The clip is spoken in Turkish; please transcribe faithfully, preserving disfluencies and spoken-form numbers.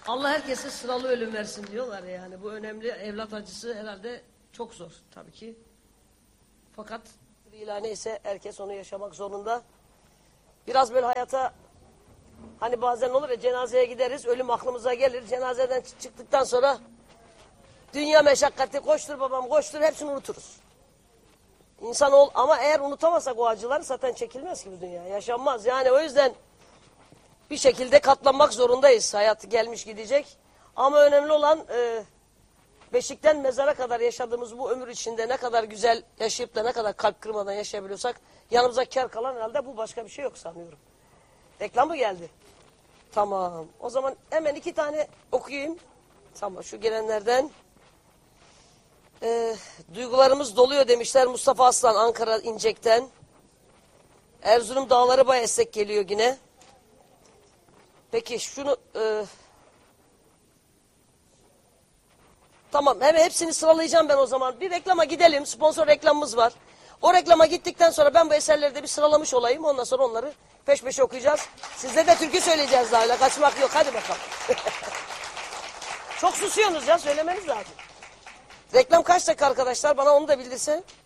Allah herkese sıralı ölüm versin diyorlar yani. Bu önemli. Evlat acısı herhalde çok zor tabii ki. Fakat ilah neyse herkes onu yaşamak zorunda. Biraz böyle hayata, hani bazen olur ya, cenazeye gideriz, ölüm aklımıza gelir. Cenazeden çıktıktan sonra dünya meşakkati, koştur babam koştur, hepsini unuturuz. İnsan ol, ama eğer unutamazsak o acıları zaten çekilmez ki bu dünya. Yaşanmaz. Yani o yüzden bir şekilde katlanmak zorundayız. Hayat gelmiş gidecek. Ama önemli olan e, beşikten mezara kadar yaşadığımız bu ömür içinde ne kadar güzel yaşayıp da ne kadar kalp kırmadan yaşayabiliyorsak yanımıza kar kalan herhalde bu, başka bir şey yok sanıyorum. Reklam mı geldi? Tamam. O zaman hemen iki tane okuyayım. Tamam, şu gelenlerden. Ee, duygularımız doluyor demişler Mustafa Aslan Ankara İncek'ten. Erzurum dağları bayağı esnek geliyor yine. Peki şunu e, tamam, hemen hepsini sıralayacağım ben o zaman. Bir reklama gidelim. Sponsor reklamımız var. O reklama gittikten sonra ben bu eserleri de bir sıralamış olayım. Ondan sonra onları peş peşe okuyacağız. Sizde de türkü söyleyeceğiz daha, öyle kaçmak yok. Hadi bakalım. Çok susuyorsunuz ya, söylemeniz lazım. Reklam kaç dakika arkadaşlar? Bana onu da bildirsen.